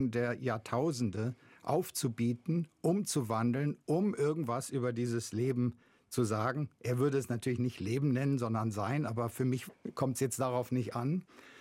der Jahrtausende aufzubieten, umzuwandeln, um irgendwas über dieses Leben zu sagen. Er würde es natürlich nicht Leben nennen, sondern Sein, aber für mich kommt es jetzt darauf nicht an.